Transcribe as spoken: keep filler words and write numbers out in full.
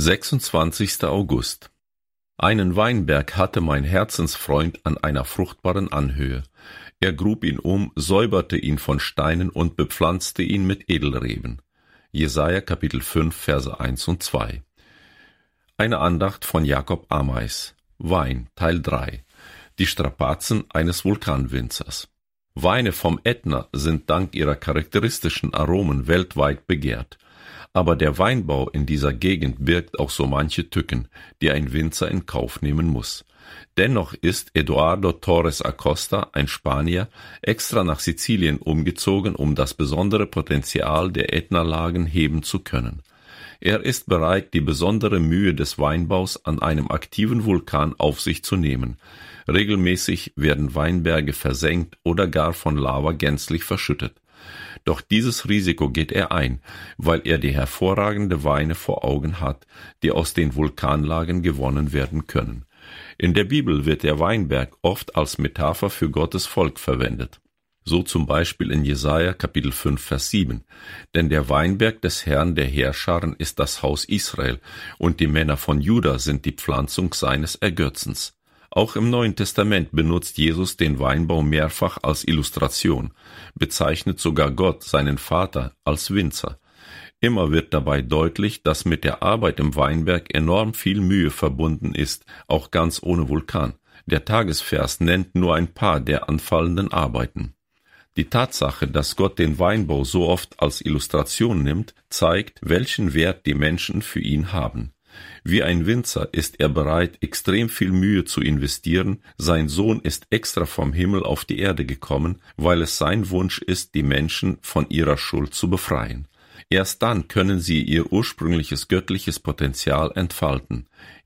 sechsundzwanzigster August. Einen Weinberg hatte mein Herzensfreund an einer fruchtbaren Anhöhe. Er grub ihn um, säuberte ihn von Steinen und bepflanzte ihn mit Edelreben. Jesaja Kapitel fünf, Verse eins und zwei. Eine Andacht von Jakob Ameis. Wein, Teil drei. Die Strapazen eines Vulkanwinzers. Weine vom Ätna sind dank ihrer charakteristischen Aromen weltweit begehrt. Aber der Weinbau in dieser Gegend birgt auch so manche Tücken, die ein Winzer in Kauf nehmen muss. Dennoch ist Eduardo Torres Acosta, ein Spanier, extra nach Sizilien umgezogen, um das besondere Potenzial der Ätna-Lagen heben zu können. Er ist bereit, die besondere Mühe des Weinbaus an einem aktiven Vulkan auf sich zu nehmen. Regelmäßig werden Weinberge versenkt oder gar von Lava gänzlich verschüttet. Doch dieses Risiko geht er ein, weil er die hervorragende Weine vor Augen hat, die aus den Vulkanlagen gewonnen werden können. In der Bibel wird der Weinberg oft als Metapher für Gottes Volk verwendet. So zum Beispiel in Jesaja Kapitel fünf, Vers sieben. Denn der Weinberg des Herrn der Heerscharen ist das Haus Israel, und die Männer von Juda sind die Pflanzung seines Ergötzens. Auch im Neuen Testament benutzt Jesus den Weinbau mehrfach als Illustration, bezeichnet sogar Gott, seinen Vater, als Winzer. Immer wird dabei deutlich, dass mit der Arbeit im Weinberg enorm viel Mühe verbunden ist, auch ganz ohne Vulkan. Der Tagesvers nennt nur ein paar der anfallenden Arbeiten. Die Tatsache, dass Gott den Weinbau so oft als Illustration nimmt, zeigt, welchen Wert die Menschen für ihn haben. Wie ein Winzer ist er bereit, extrem viel Mühe zu investieren. Sein Sohn ist extra vom Himmel auf die Erde gekommen, weil es sein Wunsch ist, die Menschen von ihrer Schuld zu befreien. Erst dann können sie ihr ursprüngliches göttliches Potenzial entfalten.